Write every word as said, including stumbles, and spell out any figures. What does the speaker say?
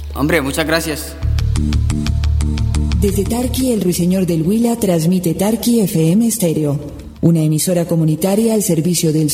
Hombre, muchas gracias. Desde Tarqui, el Ruiseñor del Huila transmite Tarqui F M Estéreo, una emisora comunitaria al servicio del